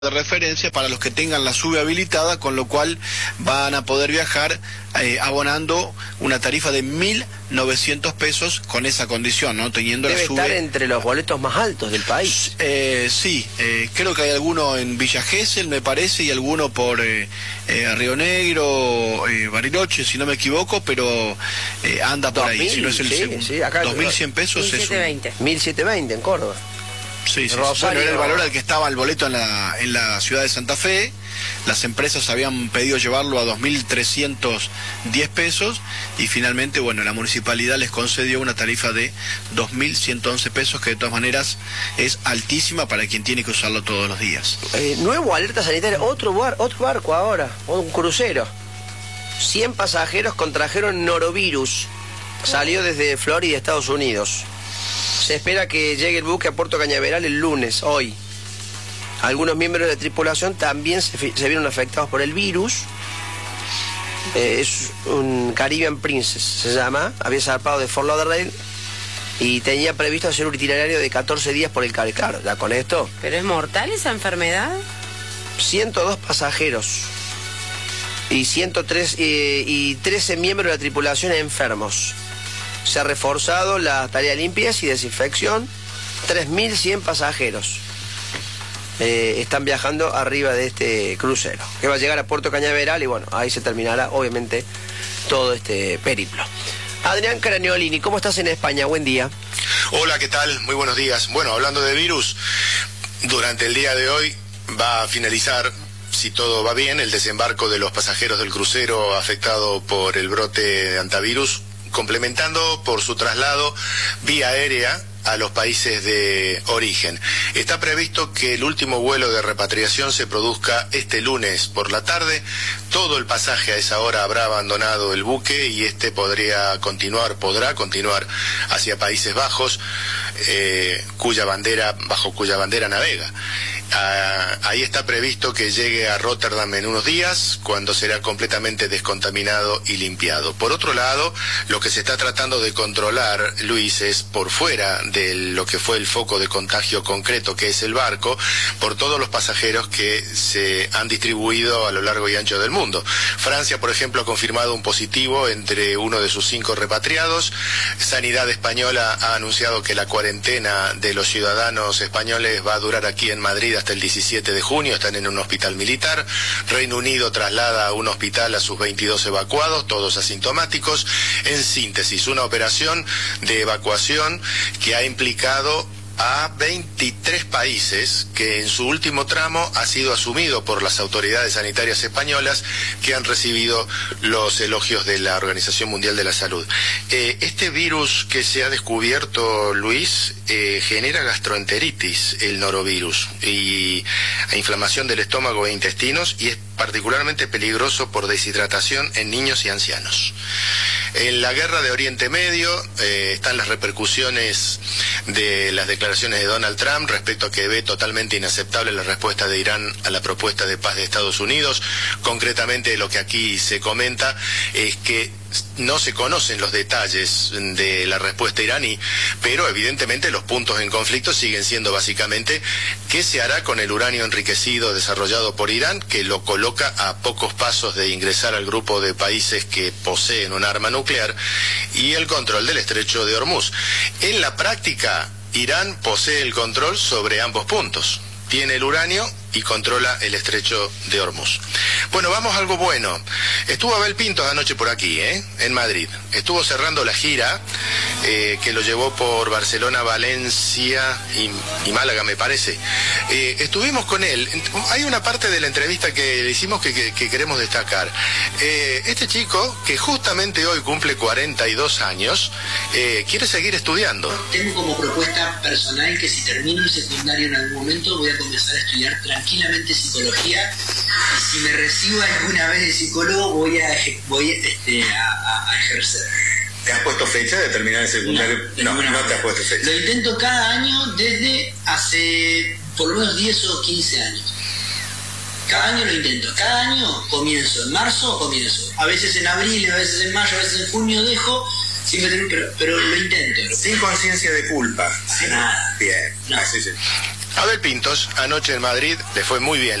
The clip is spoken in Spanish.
de referencia para los que tengan la SUBE habilitada, con lo cual van a poder viajar abonando una tarifa de 1.900 pesos con esa condición, ¿no? Teniendo Debe la SUBE. estar entre los boletos más altos del país. Sí, creo que hay alguno en Villa Gesell, me parece, y alguno por Río Negro, Bariloche, si no me equivoco, pero anda por 2000, ahí, si no es el segundo. Sí, acá 2.100 pesos es 1.720 en Córdoba. Sí, sí, Rosario. bueno, era el valor al que estaba el boleto en la ciudad de Santa Fe. Las empresas habían pedido llevarlo a 2.310 pesos y finalmente, bueno, la municipalidad les concedió una tarifa de 2.111 pesos, que de todas maneras es altísima para quien tiene que usarlo todos los días. Nuevo alerta sanitaria, otro barco ahora, un crucero. 100 pasajeros contrajeron norovirus. Salió desde Florida, Estados Unidos. Se espera que llegue el buque a Puerto Cañaveral el lunes, hoy. Algunos miembros de la tripulación también se vieron afectados por el virus. Es un Caribbean Princess, se llama. Había zarpado de Fort Lauderdale y tenía previsto hacer un itinerario de 14 días por el Caribe. Claro, ya con esto. ¿Pero es mortal esa enfermedad? 102 pasajeros y 103 y 13 miembros de la tripulación enfermos. Se ha reforzado la tarea de limpieza y desinfección. 3.100 pasajeros están viajando arriba de este crucero, que va a llegar a Puerto Cañaveral y bueno, ahí se terminará obviamente todo este periplo. Adrián Craniolini, ¿cómo estás en España? Buen día. Hola, ¿qué tal? Muy buenos días. Bueno, hablando de virus, durante el día de hoy va a finalizar, si todo va bien, el desembarco de los pasajeros del crucero afectado por el brote de antivirus, complementando por su traslado vía aérea a los países de origen. Está previsto que el último vuelo de repatriación se produzca este lunes por la tarde. Todo el pasaje a esa hora habrá abandonado el buque y este podrá continuar hacia Países Bajos, bajo cuya bandera navega. Ahí está previsto que llegue a Rotterdam en unos días, cuando será completamente descontaminado y limpiado. Por otro lado, lo que se está tratando de controlar, Luis, es por fuera de lo que fue el foco de contagio concreto, que es el barco, por todos los pasajeros que se han distribuido a lo largo y ancho del mundo. Francia, por ejemplo, ha confirmado un positivo entre uno de sus 5 repatriados. Sanidad española ha anunciado que la cuarentena de los ciudadanos españoles va a durar aquí en Madrid hasta el 17 de junio, están en un hospital militar. Reino Unido traslada a un hospital a sus 22 evacuados, todos asintomáticos. En síntesis, una operación de evacuación que ha implicado a 23 países, que en su último tramo ha sido asumido por las autoridades sanitarias españolas, que han recibido los elogios de la Organización Mundial de la Salud. Este virus que se ha descubierto, Luis, genera gastroenteritis, el norovirus, y inflamación del estómago e intestinos, y es particularmente peligroso por deshidratación en niños y ancianos. En la guerra de Oriente Medio están las repercusiones de las declaraciones de Donald Trump respecto a que ve totalmente inaceptable la respuesta de Irán a la propuesta de paz de Estados Unidos. Concretamente, lo que aquí se comenta es que no se conocen los detalles de la respuesta iraní, pero evidentemente los puntos en conflicto siguen siendo básicamente qué se hará con el uranio enriquecido desarrollado por Irán, que lo coloca a pocos pasos de ingresar al grupo de países que poseen un arma nuclear, y el control del estrecho de Hormuz. En la práctica, Irán posee el control sobre ambos puntos. Tiene el uranio y controla el estrecho de Hormuz. Bueno, vamos a algo bueno. Estuvo Abel Pintos anoche por aquí, en Madrid. Estuvo cerrando la gira que lo llevó por Barcelona, Valencia y Málaga, me parece. Estuvimos con él. Hay una parte de la entrevista que le hicimos que queremos destacar. Este chico, que justamente hoy cumple 42 años, quiere seguir estudiando. Tengo como propuesta personal que si termino el secundario en algún momento voy a comenzar a estudiar tranquilamente psicología, y si me recibo alguna vez de psicólogo voy a ejercer. ¿Te has puesto fecha de terminar el secundario? No te has puesto fecha. Lo intento cada año desde hace por lo menos 10 o 15 años. Cada año lo intento. Cada año comienzo. En marzo comienzo. A veces en abril, a veces en mayo, a veces en junio dejo. Pero lo intento. Sin conciencia de culpa. Nada. Bien. No. Así sí. Abel Pintos, anoche en Madrid, le fue muy bien.